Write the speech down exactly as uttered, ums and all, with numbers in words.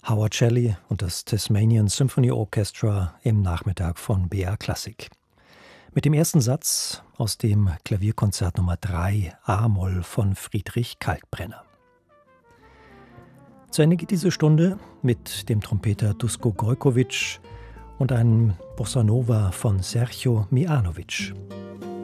Howard Shelley und das Tasmanian Symphony Orchestra im Nachmittag von B R Klassik. Mit dem ersten Satz aus dem Klavierkonzert Nummer drei A-Moll von Friedrich Kalkbrenner. Zu Ende geht diese Stunde mit dem Trompeter Dusko Gojkovic und einem Bossa Nova von Sergio Mijanovic.